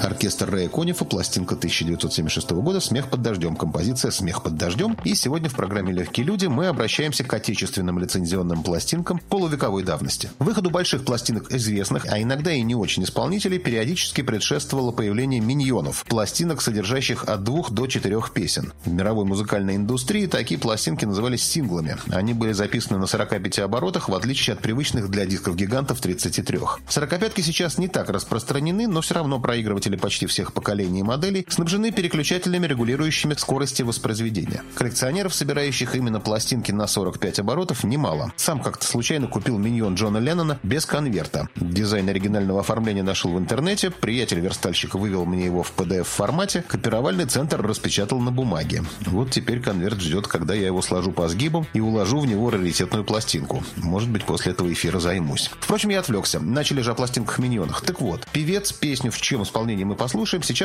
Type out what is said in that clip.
Оркестр Рэя Коннифа, пластинка 1976 года «Смех под дождем», композиция «Смех под дождем». И сегодня в программе «Легкие люди» мы обращаемся к отечественным лицензионным пластинкам полувековой давности. Выходу больших пластинок известных, а иногда и не очень исполнителей, периодически предшествовало появление миньонов, пластинок, содержащих от 2 до 4 песен. В мировой музыкальной индустрии такие пластинки назывались синглами. Они были записаны на 45 оборотах, в отличие от привычных для дисков-гигантов 33. 45-ки сейчас не так распространены, но все равно проигрыватели почти всех поколений и моделей снабжены переключателями, регулирующими скорости воспроизведения. Коллекционеров, собирающих именно пластинки на 45 оборотов, немало. Сам как-то случайно купил миньон Джона Леннона без конверта. Дизайн оригинального оформления нашел в интернете, приятель-верстальщик вывел мне его в PDF-формате, копировальный центр распечатал на бумаге. Вот теперь конверт ждет, когда я его сложу по сгибам и уложу в него раритетную пластинку. Может быть, после этого эфира займусь. Впрочем, я отвлекся. Начали же о пластинках-миньонах. Так вот, певец, песню, в чьем исполнении мы послушаем, сейчас